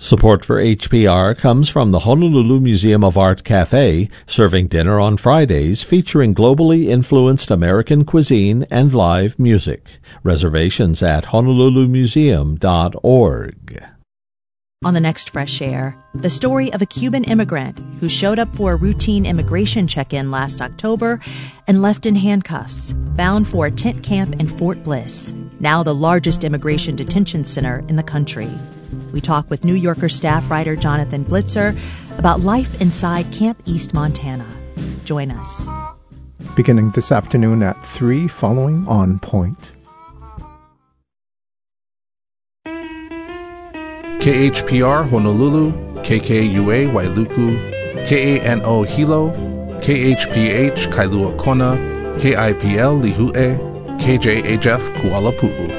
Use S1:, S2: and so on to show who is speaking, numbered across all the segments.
S1: Support for HPR comes from the Honolulu Museum of Art Cafe, serving dinner on Fridays featuring globally influenced American cuisine and live music. Reservations at honolulumuseum.org.
S2: On the next Fresh Air, the story of a Cuban immigrant who showed up for a routine immigration check-in last October and left in handcuffs, bound for a tent camp in Fort Bliss, now the largest immigration detention center in the country. We talk with New Yorker staff writer Jonathan Blitzer about life inside Camp East, Montana. Join us.
S3: Beginning this afternoon at 3 following On Point.
S4: KHPR Honolulu, KKUA Wailuku, KANO Hilo, KHPH Kailua Kona, KIPL Lihue, KJHF Kuala Pu'u.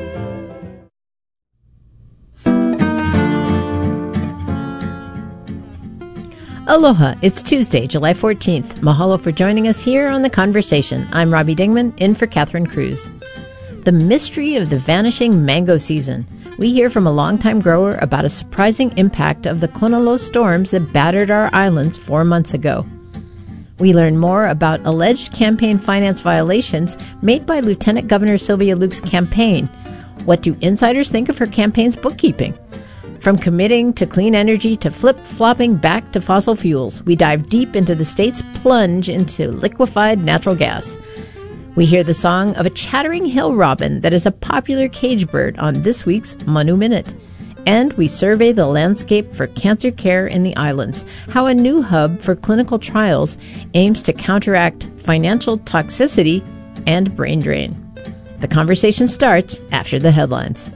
S5: Aloha, it's Tuesday, July 14th. Mahalo for joining us here on The Conversation. I'm Robbie Dingman, in for Catherine Cruz. The mystery of the vanishing mango season. We hear from a longtime grower about a surprising impact of the Konalo storms that battered our islands 4 months ago. We learn more about alleged campaign finance violations made by Lieutenant Governor Sylvia Luke's campaign. What do insiders think of her campaign's bookkeeping? From committing to clean energy to flip-flopping back to fossil fuels, we dive deep into the state's plunge into liquefied natural gas. We hear the song of a chattering hill robin that is a popular cage bird on this week's Manu Minute. And we survey the landscape for cancer care in the islands, how a new hub for clinical trials aims to counteract financial toxicity and brain drain. The conversation starts after the headlines.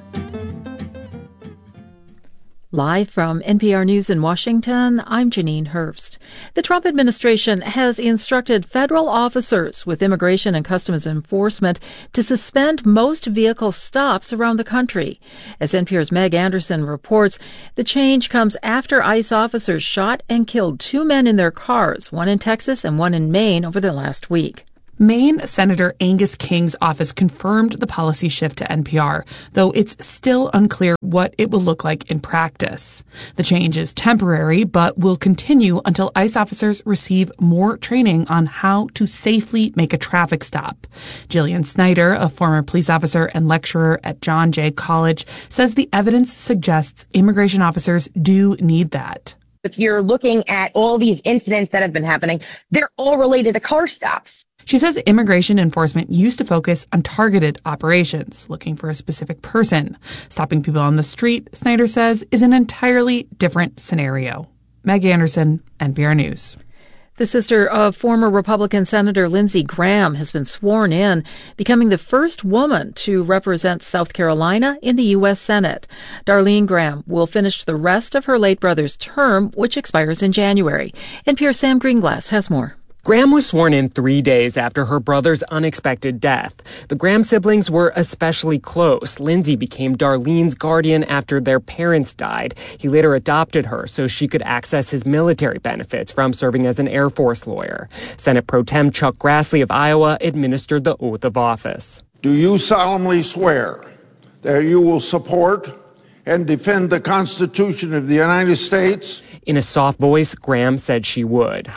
S6: Live from NPR News in Washington, I'm Janine Hurst. The Trump administration has instructed federal officers with Immigration and Customs Enforcement to suspend most vehicle stops around the country. As NPR's Meg Anderson reports, the change comes after ICE officers shot and killed 2 men in their cars, one in Texas and one in Maine, over the last week.
S7: Maine Senator Angus King's office confirmed the policy shift to NPR, though it's still unclear what it will look like in practice. The change is temporary, but will continue until ICE officers receive more training on how to safely make a traffic stop. Jillian Snyder, a former police officer and lecturer at John Jay College, says the evidence suggests immigration officers do need that.
S8: If you're looking at all these incidents that have been happening, they're all related to car stops.
S7: She says immigration enforcement used to focus on targeted operations, looking for a specific person. Stopping people on the street, Snyder says, is an entirely different scenario. Meg Anderson, NPR News.
S6: The sister of former Republican Senator Lindsey Graham has been sworn in, becoming the first woman to represent South Carolina in the U.S. Senate. Darlene Graham will finish the rest of her late brother's term, which expires in January. NPR's Sam Greenglass has more.
S9: Graham was sworn in 3 days after her brother's unexpected death. The Graham siblings were especially close. Lindsey became Darlene's guardian after their parents died. He later adopted her so she could access his military benefits from serving as an Air Force lawyer. Senate Pro Tem Chuck Grassley of Iowa administered the oath of office.
S10: Do you solemnly swear that you will support and defend the Constitution of the United States?
S9: In a soft voice, Graham said she would.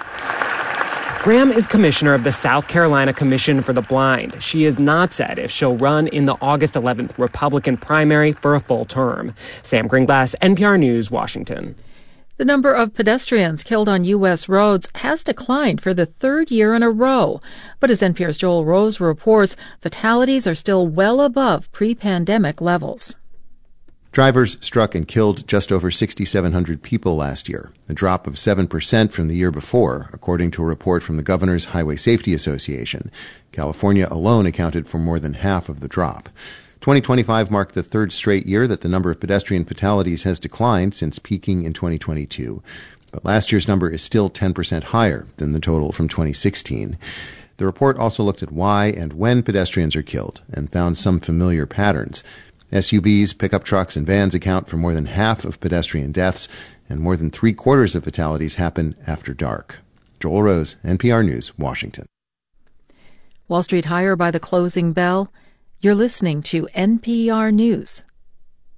S9: Graham is commissioner of the South Carolina Commission for the Blind. She has not said if she'll run in the August 11th Republican primary for a full term. Sam Greenglass, NPR News, Washington.
S6: The number of pedestrians killed on U.S. roads has declined for the third year in a row. But as NPR's Joel Rose reports, fatalities are still well above pre-pandemic levels.
S11: Drivers struck and killed just over 6,700 people last year, a drop of 7% from the year before, according to a report from the Governor's Highway Safety Association. California alone accounted for more than half of the drop. 2025 marked the third straight year that the number of pedestrian fatalities has declined since peaking in 2022. But last year's number is still 10% higher than the total from 2016. The report also looked at why and when pedestrians are killed and found some familiar patterns. SUVs, pickup trucks, and vans account for more than half of pedestrian deaths, and more than 3/4 of fatalities happen after dark. Joel Rose, NPR News, Washington.
S6: Wall Street higher by the closing bell. You're listening to NPR News.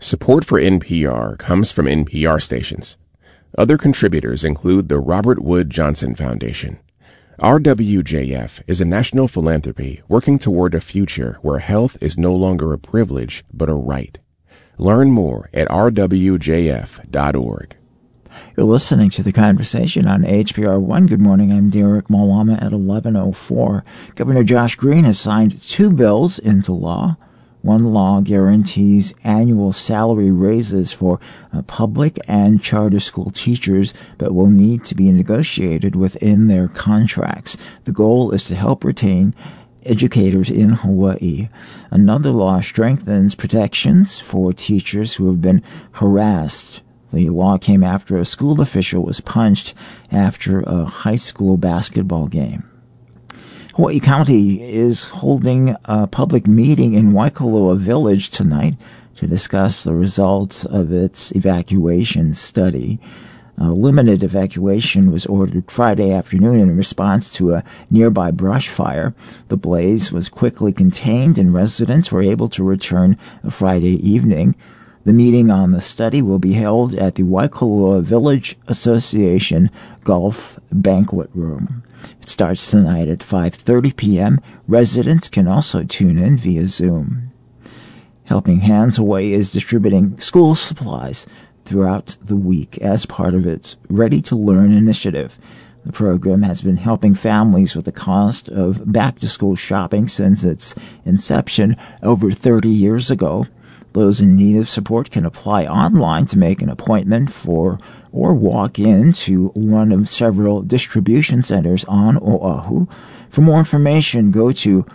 S12: Support for NPR comes from NPR stations. Other contributors include the Robert Wood Johnson Foundation. RWJF is a national philanthropy working toward a future where health is no longer a privilege but a right. Learn more at rwjf.org.
S13: You're listening to The Conversation on HPR One. Good morning, I'm Derek Malama at 11:04. Governor Josh Green has signed 2 bills into law. One law guarantees annual salary raises for public and charter school teachers, but will need to be negotiated within their contracts. The goal is to help retain educators in Hawaii. Another law strengthens protections for teachers who have been harassed. The law came after a school official was punched after a high school basketball game. Hawaii County is holding a public meeting in Waikoloa Village tonight to discuss the results of its evacuation study. A limited evacuation was ordered Friday afternoon in response to a nearby brush fire. The blaze was quickly contained and residents were able to return Friday evening. The meeting on the study will be held at the Waikoloa Village Association Golf Banquet Room. It starts tonight at 5:30 p.m. Residents can also tune in via Zoom. Helping Hands Hawaii is distributing school supplies throughout the week as part of its Ready to Learn initiative. The program has been helping families with the cost of back-to-school shopping since its inception over 30 years ago. Those in need of support can apply online to make an appointment for or walk into one of several distribution centers on Oahu. For more information, go to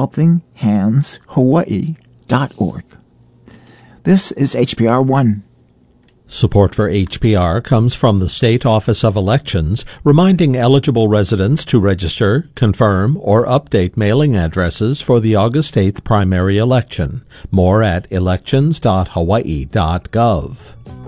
S13: helpinghandshawaii.org. This is HPR One.
S1: Support for HPR comes from the State Office of Elections, reminding eligible residents to register, confirm, or update mailing addresses for the August 8th primary election. More at elections.hawaii.gov.